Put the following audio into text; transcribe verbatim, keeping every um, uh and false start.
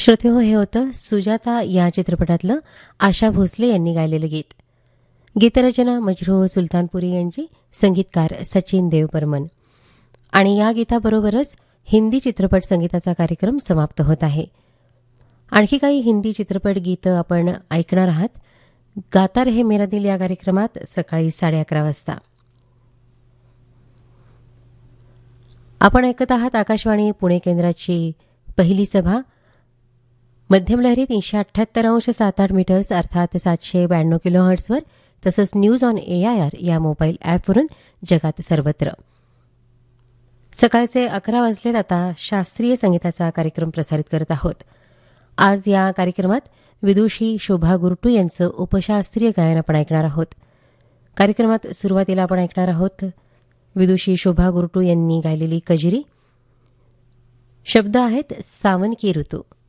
श्रोते हो, हे होतं सुजाता या चित्रपटातलं आशा भोसले यांनी गायलेलं गीत. गीतरचना मजरूह सुलतानपुरी यांची, संगीतकार सचिन देवबर्मन. आणि या गीताबरोबरच हिंदी चित्रपट संगीताचा कार्यक्रम समाप्त होत आहे. आणखी काही हिंदी चित्रपट गीतं आपण ऐकणार आहात गाता रहे मेरा दिल या कार्यक्रमात सकाळी साडे अकरा वाजता. आपण ऐकत आहात आकाशवाणी पुणे केंद्राची पहिली सभा. मध्यम लहरी तीनशे अठ्ठ्याहत्तर अंश सात आठ मीटर्स अर्थात सातशे ब्याण्णव किलो हर्ट्सवर, तसंच news on A I R या मोबाईल ॲपवरून जगात सर्वत्र. सकाळचे अकरा वाजलेत. आता शास्त्रीय संगीताचा कार्यक्रम प्रसारित करत आहोत. आज या कार्यक्रमात विदुषी शोभा गुरटू यांचं उपशास्त्रीय गायन आपण ऐकणार आहोत. कार्यक्रमात सुरुवातीला आपण ऐकणार आहोत विदुषी शोभा गुरटू यांनी गायलेली कजरी. शब्द आहेत सावन की ऋतू.